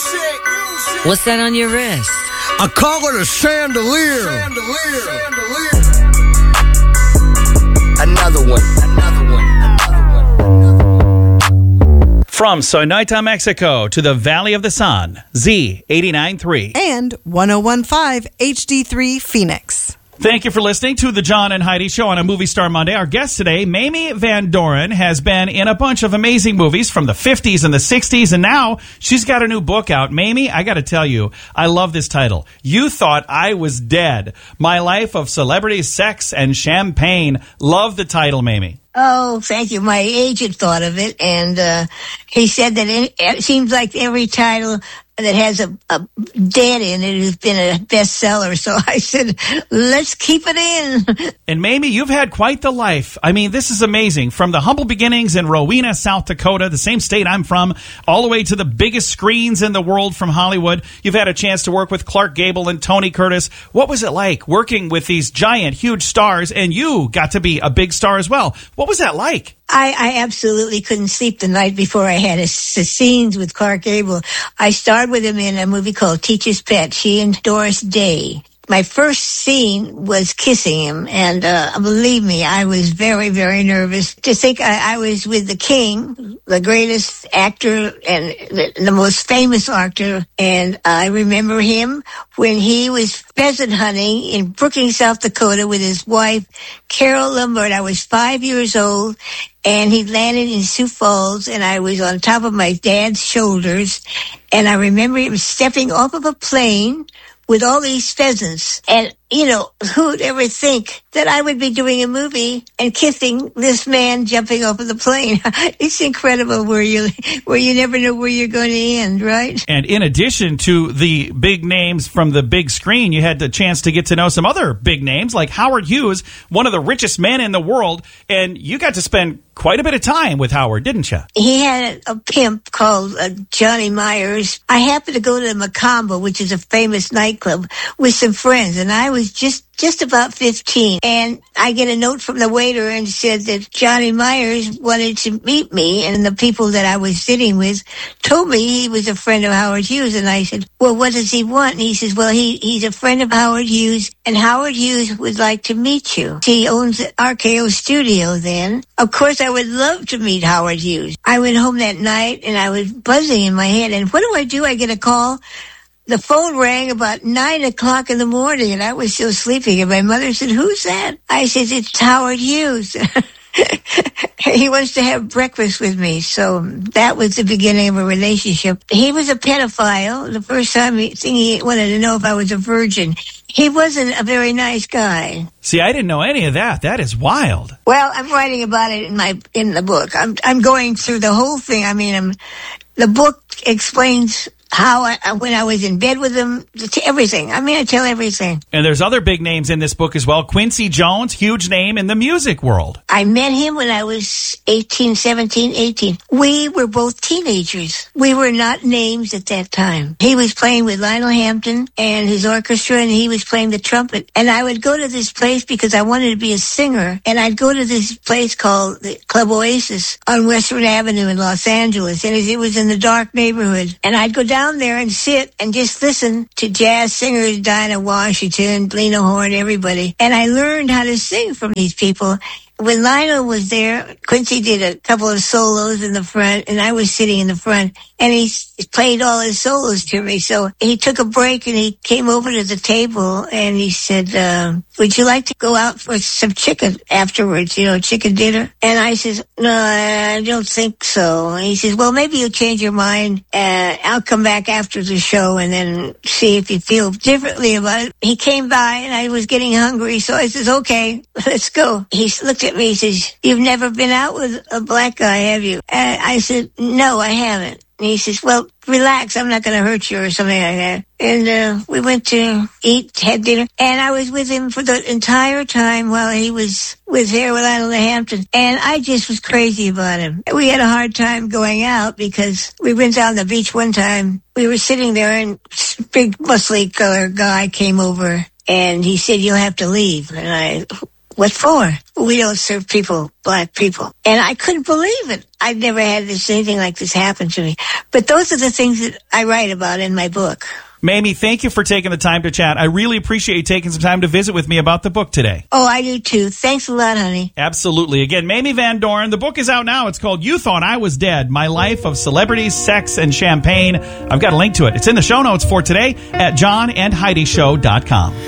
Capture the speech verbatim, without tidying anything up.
What's that on your wrist? I call it a chandelier. Chandelier. Chandelier. Another one. Another one. Another one. From Sonoita, Mexico to the Valley of the Sun, Z eighty-nine point three. And one oh one point five H D three Phoenix. Thank you for listening to the John and Heidi Show on a Movie Star Monday. Our guest today, Mamie Van Doren, has been in a bunch of amazing movies from the fifties and the sixties, and now she's got a new book out. Mamie, I got to tell you, I love this title. You Thought I Was Dead. My Life of Celebrity Sex and Champagne. Love the title, Mamie. Oh, thank you. My agent thought of it, and uh, he said that it, it seems like every title that has a, a dead in it has been a bestseller. So I said, let's keep it in. And Mamie, you've had quite the life. I mean, this is amazing. From the humble beginnings in Rowena, South Dakota, the same state I'm from, all the way to the biggest screens in the world from Hollywood. You've had a chance to work with Clark Gable and Tony Curtis. What was it like working with these giant, huge stars? And you got to be a big star as well. What was that like? I, I absolutely couldn't sleep the night before I had a, a scenes with Clark Gable. I starred with him in a movie called Teacher's Pet, she and Doris Day. My first scene was kissing him, and uh, believe me, I was very, very nervous to think I, I was with the king, the greatest actor and the, the most famous actor. And I remember him when he was pheasant hunting in Brookings, South Dakota with his wife, Carol Lombard. I was five years old, and he landed in Sioux Falls, and I was on top of my dad's shoulders. And I remember him stepping off of a plane with all these pheasants. And, you know, who'd ever think that I would be doing a movie and kissing this man jumping off of the plane? It's incredible where you where you never know where you're going to end, right? And in addition to the big names from the big screen, you had the chance to get to know some other big names like Howard Hughes, one of the richest men in the world. And you got to spend quite a bit of time with Howard, didn't you? He had a pimp called uh, Johnny Myers. I happened to go to the Macomba, which is a famous nightclub, with some friends, and I was just just about fifteen. And I get a note from the waiter and said that Johnny Myers wanted to meet me, and the people that I was sitting with told me he was a friend of Howard Hughes. And I said, well, what does he want? And he says, well, he, he's a friend of Howard Hughes, and Howard Hughes would like to meet you. He owns R K O Studio then. Of course, I would love to meet Howard Hughes. I went home that night, and I was buzzing in my head. And what do I do? I get a call. The phone rang about nine o'clock in the morning, and I was still sleeping. And my mother said, who's that? I said, it's Howard Hughes. He wants to have breakfast with me. So that was the beginning of a relationship. He was a pedophile. The first time he, thing he wanted to know if I was a virgin. He wasn't a very nice guy. See, I didn't know any of that. That is wild. Well, I'm writing about it in my in the book. I'm I'm going through the whole thing. I mean, I'm, the book explains how I, when I was in bed with him, everything. I mean, I tell everything. And there's other big names in this book as well. Quincy Jones, huge name in the music world. I met him when I was eighteen, seventeen, eighteen. We were both teenagers. We were not names at that time. He was playing with Lionel Hampton and his orchestra, and he was playing the trumpet. And I would go to this place because I wanted to be a singer. And I'd go to this place called the Club Oasis on Western Avenue in Los Angeles. And it was in the dark neighborhood. And I'd go down there and sit and just listen to jazz singers, Dinah Washington, Lena Horne, everybody. And I learned how to sing from these people. When Lionel was there, Quincy did a couple of solos in the front, and I was sitting in the front, and he played all his solos to me. So he took a break, and he came over to the table, and he said, uh, would you like to go out for some chicken afterwards, you know, chicken dinner? And I says, no, I don't think so. And he says, well, maybe you'll change your mind. Uh, I'll come back after the show and then see if you feel differently about it. He came by, and I was getting hungry, so I says, okay, let's go. He looked at me, he says, you've never been out with a black guy, have you? And I said, no, I haven't. And he says, well, relax, I'm not going to hurt you or something like that. And uh, we went to eat, had dinner, and I was with him for the entire time while he was with here with Lionel Hampton. And I just was crazy about him. We had a hard time going out because we went down the beach one time. We were sitting there, and a big muscly color guy came over, and he said, you'll have to leave. And I... What for? We don't serve people, black people. And I couldn't believe it. I've never had this anything like this happen to me. But those are the things that I write about in my book. Mamie, thank you for taking the time to chat. I really appreciate you taking some time to visit with me about the book today. Oh, I do too. Thanks a lot, honey. Absolutely. Again, Mamie Van Doren. The book is out now. It's called You Thought I Was Dead, My Life of Celebrities, Sex, and Champagne. I've got a link to it. It's in the show notes for today at john and heidi show dot com.